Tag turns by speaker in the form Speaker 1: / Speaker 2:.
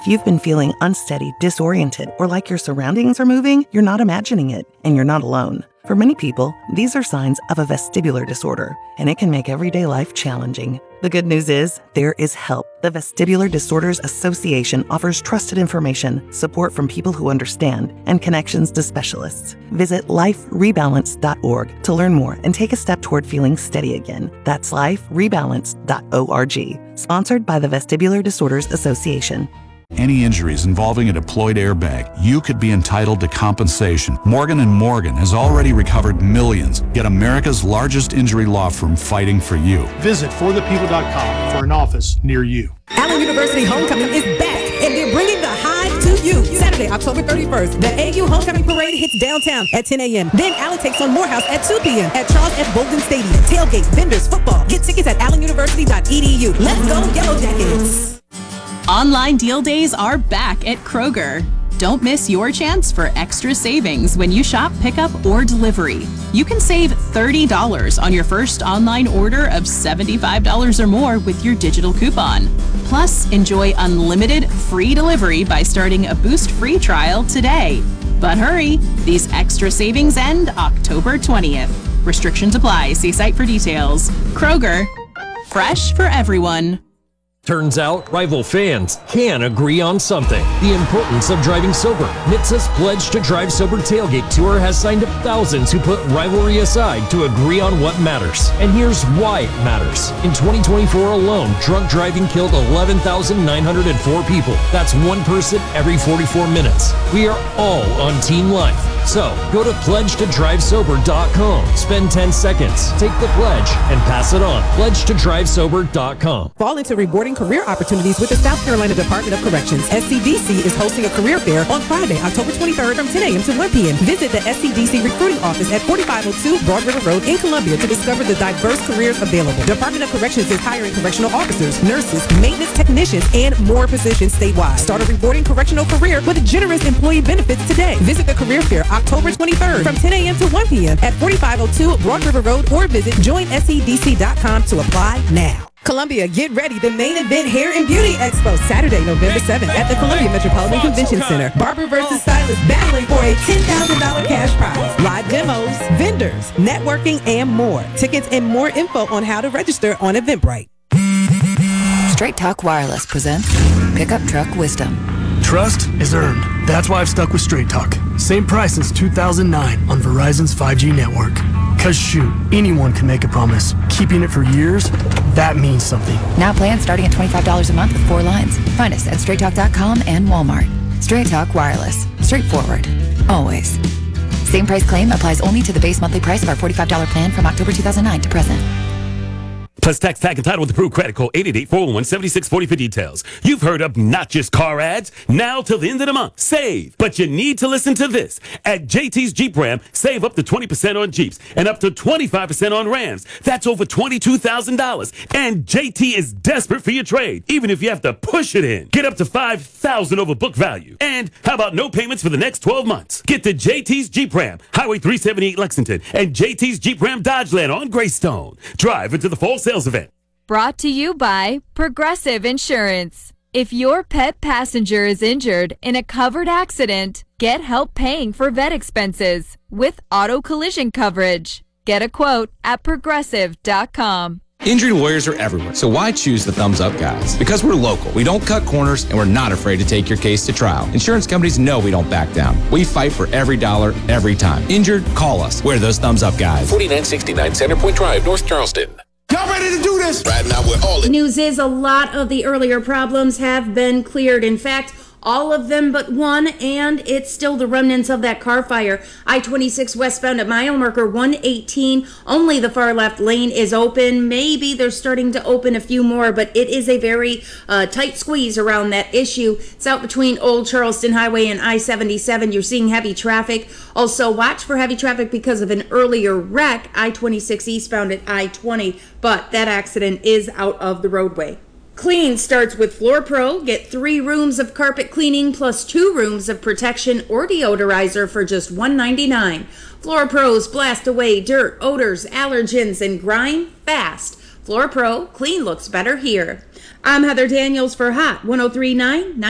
Speaker 1: If you've been feeling unsteady, disoriented, or like your surroundings are moving, you're not imagining it, and you're not alone. For many people, these are signs of a vestibular disorder, and it can make everyday life challenging. The good news is, there is help. The Vestibular Disorders Association offers trusted information, support from people who understand, and connections to specialists. Visit liferebalance.org to learn more and take a step toward feeling steady again. That's liferebalance.org. Sponsored by the Vestibular Disorders Association.
Speaker 2: Any injuries involving a deployed airbag, you could be entitled to compensation. Morgan & Morgan has already recovered millions. Get America's largest injury law firm fighting for you.
Speaker 3: Visit forthepeople.com for an office near you.
Speaker 4: Allen University Homecoming is back, and they're bringing the Hive to you. Saturday, October 31st, the AU Homecoming Parade hits downtown at 10 a.m. Then Allen takes on Morehouse at 2 p.m. at Charles F. Bolden Stadium. Tailgate, vendors, football. Get tickets at allenuniversity.edu. Let's go Yellow Jackets.
Speaker 5: Online deal days are back at Kroger. Don't miss your chance for extra savings when you shop pickup or delivery. You can save $30 on your first online order of $75 or more with your digital coupon. Plus, enjoy unlimited free delivery by starting a Boost free trial today. But hurry, these extra savings end October 20th. Restrictions apply. See site for details. Kroger, fresh for everyone.
Speaker 6: Turns out, rival fans can agree on something. The importance of driving sober. NHTSA's Pledge to Drive Sober Tailgate Tour has signed up thousands who put rivalry aside to agree on what matters. And here's why it matters. In 2024 alone, drunk driving killed 11,904 people. That's one person every 44 minutes. We are all on Team Life. So, go to pledgetodrivesober.com. Spend 10 seconds, take the pledge, and pass it on. Pledgetodrivesober.com.
Speaker 4: Fall into rewarding career opportunities with the South Carolina Department of Corrections. SCDC is hosting a career fair on Friday, October 23rd from 10 a.m. to 1 p.m. Visit the SCDC recruiting office at 4502 Broad River Road in Columbia to discover the diverse careers available. Department of Corrections is hiring correctional officers, nurses, maintenance technicians, and more positions statewide. Start a rewarding correctional career with generous employee benefits today. Visit the career fair October 23rd from 10 a.m. to 1 p.m. at 4502 Broad River Road or visit joinscdc.com to apply now. Columbia, get ready. The main event, Hair and Beauty Expo, Saturday, November 7th at the Columbia Metropolitan Convention Center. Barber versus stylist battling for a $10,000 cash prize. Live demos, vendors, networking, and more. Tickets and more info on how to register on Eventbrite.
Speaker 7: Straight Talk Wireless presents Pickup Truck Wisdom.
Speaker 3: Trust is earned. That's why I've stuck with Straight Talk. Same price since 2009 on Verizon's 5G network. Cause shoot, anyone can make a promise. Keeping it for years, that means something.
Speaker 7: Now plans starting at $25 a month with 4 lines. Find us at straighttalk.com and Walmart. Straight Talk Wireless. Straightforward. Always. Same price claim applies only to the base monthly price of our $45 plan from October 2009 to present.
Speaker 8: Plus tax tag and title with approved credit call 888-411-7640 for details. You've heard of not just car ads. Now till the end of the month, save. But you need to listen to this. At JT's Jeep Ram, save up to 20% on Jeeps and up to 25% on Rams. That's over $22,000. And JT is desperate for your trade, even if you have to push it in. Get up to $5,000 over book value. And how about no payments for the next 12 months? Get to JT's Jeep Ram, Highway 378 Lexington, and JT's Jeep Ram Dodgeland on Greystone. Drive into the fall sales event.
Speaker 9: Brought to you by Progressive Insurance. If your pet passenger is injured in a covered accident, get help paying for vet expenses with auto collision coverage. Get a quote at progressive.com.
Speaker 10: Injury lawyers are everywhere, so why choose the Thumbs Up guys? Because we're local, we don't cut corners, and we're not afraid to take your case to trial. Insurance companies know we don't back down. We fight for every dollar, every time. Injured? Call us. We're those Thumbs Up guys.
Speaker 11: 4969 Centerpoint Drive, North Charleston.
Speaker 12: Y'all ready to do this?
Speaker 11: Right now we're all in.
Speaker 13: News is a lot of the earlier problems have been cleared. In fact, all of them but one, and it's still the remnants of that car fire. I-26 westbound at mile marker 118. Only the far left lane is open. Maybe they're starting to open a few more, but it is a very tight squeeze around that issue. It's out between Old Charleston Highway and I-77. You're seeing heavy traffic. Also, watch for heavy traffic because of an earlier wreck, I-26 eastbound at I-20, but that accident is out of the roadway. Clean starts with Floor Pro. Get 3 rooms of carpet cleaning plus 2 rooms of protection or deodorizer for just $199. Floor Pros blast away dirt, odors, allergens, and grime fast. Floor Pro, clean looks better here. I'm Heather Daniels for Hot 103.9.